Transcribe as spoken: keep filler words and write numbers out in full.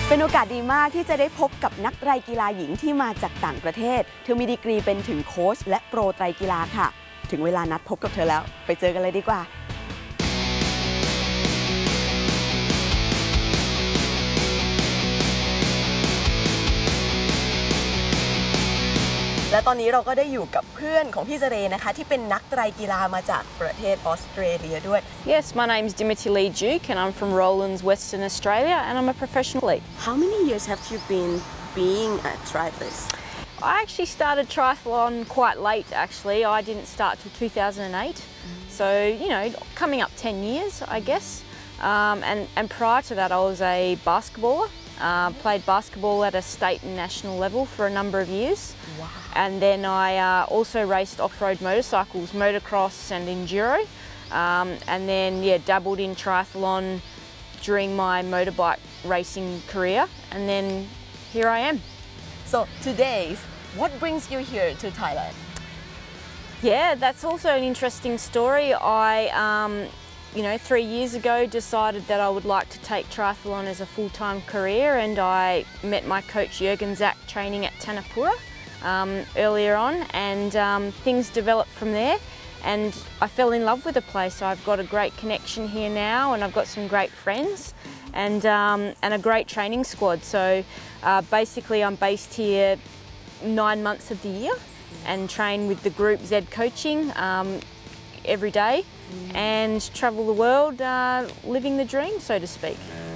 เป็นโอกาสดีมากที่จะได้พบกับนักไตรกีฬาหญิงที่มาจากต่างประเทศเธอมีดีกรีเป็นถึงโค้ชและโปรไตรกีฬาค่ะถึงเวลานัดพบกับเธอแล้วไปเจอกันเลยดีกว่าและตอนนี้เราก็ได้อยู่กับเพื่อนของพี่เจเรนะคะที่เป็นนักไตรกีฬามาจากประเทศออสเตรเลียด้วย Yes, my name's Dimitri Lee Duke and I'm from Rowlands, Western Australia and I'm a professional athlete. How many years have you been being a triathlete? I actually started triathlon quite late actually. I didn't start till two thousand eight. So, you know, coming up ten years, I guess. Um, and, and prior to that I was a basketballer. Uh, played basketball at a state and national level for a number of years. Wow. And then I uh, also raced off-road motorcycles, motocross and enduro. Um, and then, yeah, dabbled in triathlon during my motorbike racing career. And then here I am. So today, what brings you here to Thailand? Yeah, that's also an interesting story. I, um, you know, three years ago decided that I would like to take triathlon as a full-time career, and I met my coach Jürgen Zach training at Tanapura um, earlier on, and um, things developed from there. And I fell in love with the place. So I've got a great connection here now, and I've got some great friends, and um, and a great training squad. So uh, basically, I'm based here nine months of the year, and train with the group Z Coaching um, every day, and travel the world uh, living the dream, so to speak.